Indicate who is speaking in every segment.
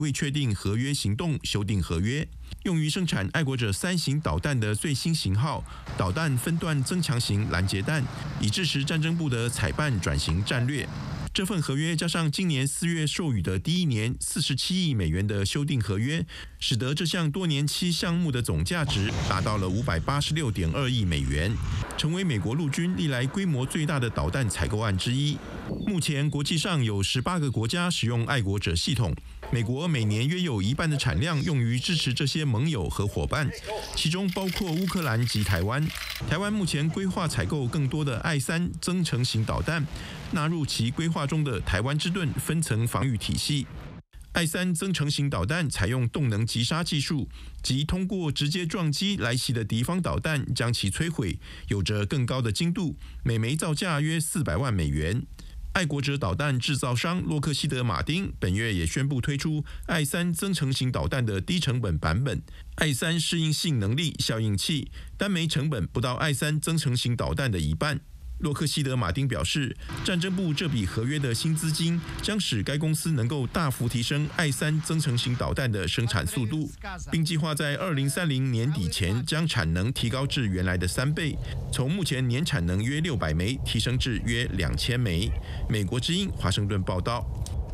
Speaker 1: 未确定合约行动修订合约，用于生产爱国者3型导弹的最新型号导弹分段增强型拦截弹，以支持战争部的采办转型战略。这份合约加上今年4月授予的第1年47亿美元的修订合约，使得这项多年期项目的总价值达到了586.2亿美元，成为美国陆军历来规模最大的导弹采购案之一。目前国际上有18个国家使用爱国者系统，美国每年约有1半的产量用于支持这些盟友和伙伴，其中包括乌克兰及台湾。台湾目前规划采购更多的I3增程型导弹，纳入其规划中的台湾之盾分层防御体系。I3增程型导弹采用动能击杀技术，即通过直接撞击来袭的敌方导弹将其摧毁，有着更高的精度，每枚造价约400万美元。爱国者导弹制造商洛克希德马丁本月也宣布推出I3增程型导弹的低成本版本，I3适应性能力效应器，单枚成本不到I3增程型导弹的1半。洛克希德马丁表示，战争部这笔合约的新资金将使该公司能够大幅提升I3增程型导弹的生产速度，并计划在2030年底前将产能提高至原来的3倍，从目前年产能约600枚提升至约2000枚。美国之音华盛顿报道。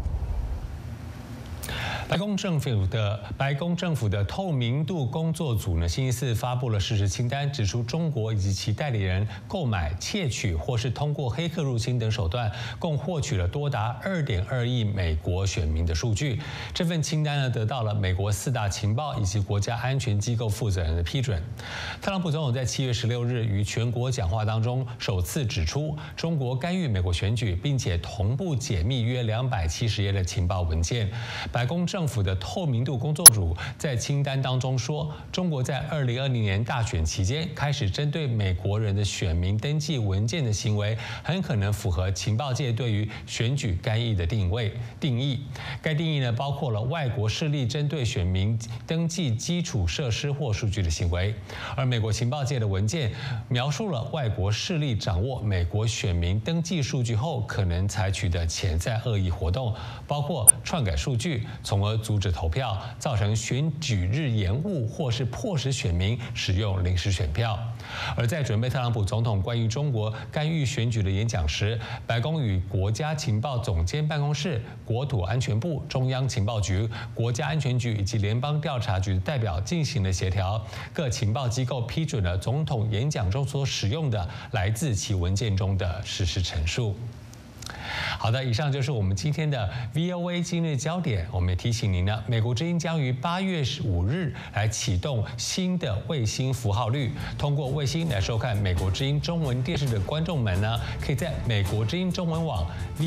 Speaker 2: 白宫政府的透明度工作组呢，星期四发布了事实清单，指出中国以及其代理人购买、窃取或是通过黑客入侵等手段，共获取了多达2.2亿美国选民的数据。这份清单呢，得到了美国4大情报以及国家安全机构负责人的批准。特朗普总统在7月16日于全国讲话当中，首次指出中国干预美国选举，并且同步解密约270页的情报文件。白宫政府的透明度工作组在清单当中说，中国在2020年大选期间开始针对美国人的选民登记文件的行为，很可能符合情报界对于选举干预的定义。该定义呢，包括了外国势力针对选民登记基础设施或数据的行为。而美国情报界的文件描述了外国势力掌握美国选民登记数据后可能采取的潜在恶意活动，包括篡改数据，从而阻止投票，造成选举日延误，或是迫使选民使用临时选票。而在准备特朗普总统关于中国干预选举的演讲时，白宫与国家情报总监办公室、国土安全部、中央情报局、国家安全局以及联邦调查局的代表进行了协调。各情报机构批准了总统演讲中所使用的来自其文件中的事实陈述。好的，以上就是我们今天的 VOA 今日焦点。我们也提醒您呢，美国之音将于8月5日来启动新的卫星符号率。通过卫星来收看美国之音中文电视的观众们呢，可以在美国之音中文网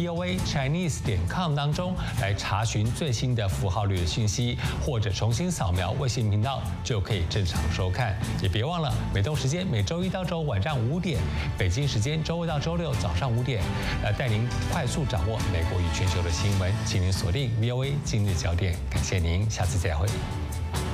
Speaker 2: voachinese.com 当中来查询最新的符号率的讯息，或者重新扫描卫星频道就可以正常收看。也别忘了，美东时间每周1到周5晚上5点，北京时间周2到周6早上5点，来带您快速掌握美国与全球的新闻，请您锁定 VOA 今日焦点。感谢您，下次再会。